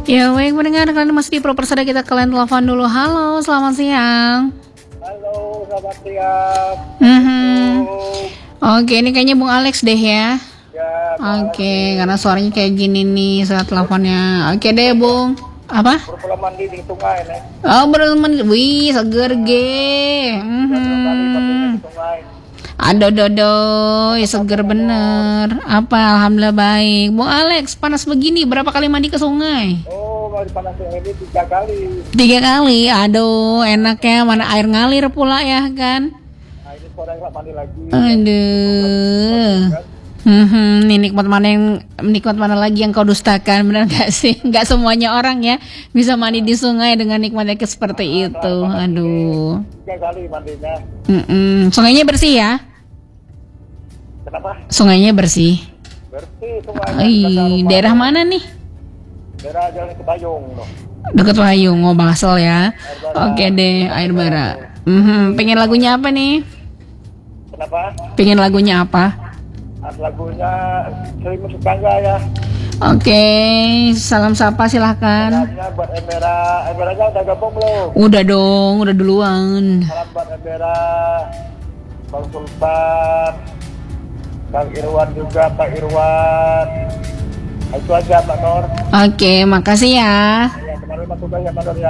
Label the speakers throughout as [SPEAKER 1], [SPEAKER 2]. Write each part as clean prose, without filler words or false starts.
[SPEAKER 1] Ya baik pendengar, kalian masih di Propersada, kita kalian telepon dulu. Halo, selamat siang.
[SPEAKER 2] Halo, selamat siang.
[SPEAKER 1] Oke, ini kayaknya Bung Alex deh ya.
[SPEAKER 2] Ya,
[SPEAKER 1] Oke, karena suaranya kayak gini nih saat teleponnya. Oke deh Bung. Apa?
[SPEAKER 2] berpulang mandi di sungai nih.
[SPEAKER 1] Oh berteman, wih seger ge.
[SPEAKER 2] Mandi di sungai.
[SPEAKER 1] Aduh dodoy, seger bener. Apa? Alhamdulillah baik. Bung Alex, panas begini, berapa kali mandi ke sungai?
[SPEAKER 2] Oh, mandi panas ini 3 kali.
[SPEAKER 1] 3 kali, aduh enaknya mana air ngalir pula ya kan.
[SPEAKER 2] Nah, ini sore nggak mandi lagi.
[SPEAKER 1] Aduh. Nih nikmat mana lagi yang kau dustakan, benar gak sih? Gak semuanya orang ya bisa mandi di sungai dengan nikmatnya seperti itu. Aduh.
[SPEAKER 2] 3 kali mandinya.
[SPEAKER 1] Sungainya bersih ya?
[SPEAKER 2] Kenapa?
[SPEAKER 1] Sungainya bersih.
[SPEAKER 2] Bersih sungainya.
[SPEAKER 1] Daerah mana nih?
[SPEAKER 2] Daerah Jalan Kebayung. No.
[SPEAKER 1] Dekat Wahayung, oh Bangsal ya. Oke deh, air bara. Pengen lagunya apa nih?
[SPEAKER 2] Kenapa?
[SPEAKER 1] Pengen lagunya apa?
[SPEAKER 2] Lagunya Selimut Tetangga ya.
[SPEAKER 1] Oke, salam sapa silahkan.
[SPEAKER 2] Salamnya buat Embera. Emberanya udah gabung belum?
[SPEAKER 1] Udah dong, udah duluan.
[SPEAKER 2] Salam buat Embera, Bang Sultan, Bang Irwan juga, Pak Irwan. Itu aja Mbak Nur.
[SPEAKER 1] Oke, makasih ya.
[SPEAKER 2] Ya, kemarin masuk ya Mbak Nur ya.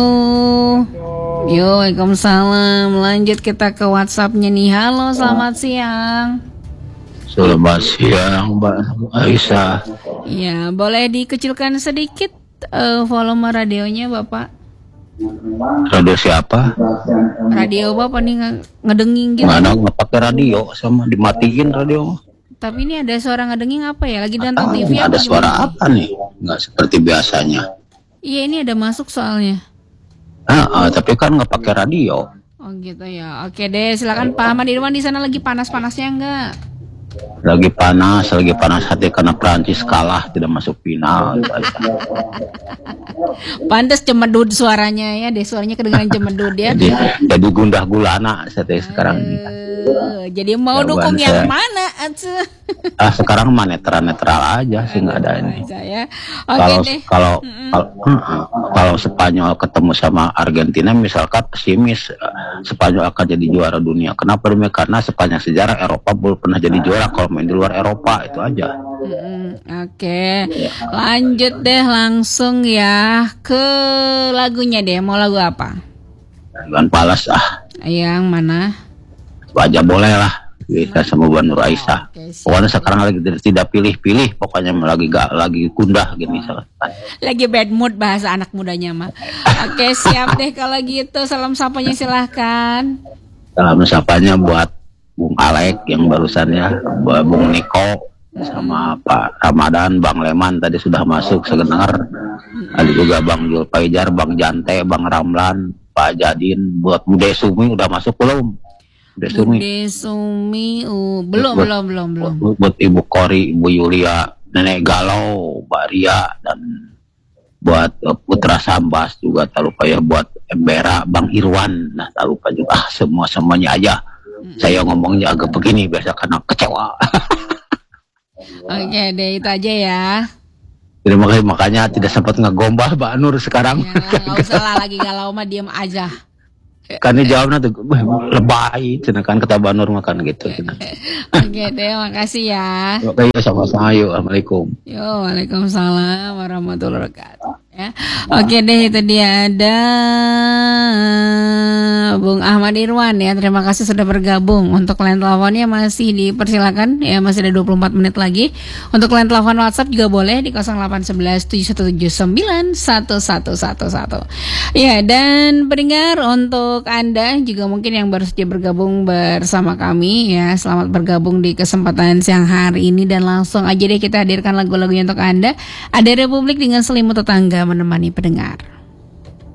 [SPEAKER 1] Yo, waalaikumsalam. Lanjut kita ke WhatsApp-nya nih. Halo, selamat siang.
[SPEAKER 3] Selamat siang Mbak Aisyah.
[SPEAKER 1] Ya, boleh dikecilkan sedikit volume radionya Bapak.
[SPEAKER 3] Radio siapa?
[SPEAKER 1] Radio Bapak nih ngedenging gitu.
[SPEAKER 3] Nggak pakai radio, sama dimatiin radio.
[SPEAKER 1] Tapi ini ada suara ngedenging apa ya? Lagi nonton TV
[SPEAKER 3] Ada
[SPEAKER 1] apa
[SPEAKER 3] suara
[SPEAKER 1] gimana?
[SPEAKER 3] apa nih? Nggak seperti biasanya.
[SPEAKER 1] Iya, ini ada masuk soalnya.
[SPEAKER 3] Tapi kan nggak pakai radio.
[SPEAKER 1] Oh gitu ya. Oke deh, silakan Pak Ahmad Irwan, di sana lagi panas-panasnya enggak?
[SPEAKER 3] Lagi panas hati karena Prancis kalah tidak masuk final.
[SPEAKER 1] Pantes cemedut suaranya ya, suaranya kedengaran cemedut ya.
[SPEAKER 3] Jadi gundah gulana sekarang ini.
[SPEAKER 1] Jadi mau
[SPEAKER 3] Jawaban
[SPEAKER 1] dukung yang
[SPEAKER 3] saya.
[SPEAKER 1] mana atuh?
[SPEAKER 3] Sekarang mah netral aja sih, nggak ada ini.
[SPEAKER 1] Saya. Oke deh.
[SPEAKER 3] Kalau Spanyol ketemu sama Argentina misalkan pesimis, Spanyol akan jadi juara dunia. Kenapa demikian? Karena sepanjang sejarah Eropa belum pernah jadi juara kalau main di luar Eropa, itu aja.
[SPEAKER 1] Oke, lanjut deh langsung ya ke lagunya deh. Mau lagu apa?
[SPEAKER 3] Bukan palas
[SPEAKER 1] Yang mana?
[SPEAKER 3] aja boleh lah. Kita sama Bu Nur Aisyah. Pokoknya sekarang lagi tidak pilih-pilih, pokoknya lagi kundah gini misalkan.
[SPEAKER 1] Lagi bad mood bahasa anak mudanya mah. Oke, siap deh kalau gitu. Salam sapanya silahkan.
[SPEAKER 3] Salam sapanya buat Bung Alek yang barusan ya, buat Bung Niko sama Pak Ramadan, Bang Leman tadi sudah masuk segengar. Ada juga Bang Jul Paijar, Bang Jante, Bang Ramlan, Pak Jadin, buat Bude Sumi udah masuk belum?
[SPEAKER 1] Bude Sumi, belum.
[SPEAKER 3] Buat Ibu Kori, Ibu Yulia, Nenek Galau, Mbak Ria, dan buat Putra Sambas juga tak lupa ya, buat Embera, Bang Irwan, nah tak lupa juga semuanya aja. Saya ngomongnya agak begini biasa karena kecewa.
[SPEAKER 1] Oke deh, itu aja ya.
[SPEAKER 3] Terima kasih, makanya tidak sempat ngegombal Mbak Nur sekarang.
[SPEAKER 1] Ya, nggak usah lah lagi galau mah, diem aja.
[SPEAKER 3] Kan dia jawabnya tuh lebay, kan kata Mbak Nur makan gitu.
[SPEAKER 1] Oke deh, makasih ya.
[SPEAKER 3] Oke, sama-sama, yuk, assalamualaikum.
[SPEAKER 1] Yo, waalaikumsalam warahmatullahi wabarakatuh. Ya. Oke deh, itu dia ada Bung Ahmad Irwan ya. Terima kasih sudah bergabung. Untuk line teleponnya masih dipersilakan ya, masih ada 24 menit lagi. Untuk line telepon WhatsApp juga boleh di 0811 7179111. Ya, dan pendengar, untuk Anda juga mungkin yang baru saja bergabung bersama kami ya, selamat bergabung di kesempatan siang hari ini, dan langsung aja deh kita hadirkan lagu-lagunya untuk Anda. Ada Republik dengan Selimut Tetangga menemani pendengar.